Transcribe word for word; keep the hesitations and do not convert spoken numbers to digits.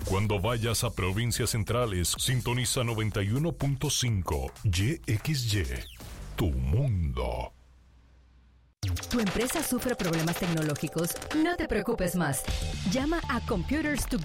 Cuando vayas a provincias centrales, sintoniza noventa y uno punto cinco Y X Y, tu mundo. ¿Tu empresa sufre problemas tecnológicos? No te preocupes más. Llama a Computers to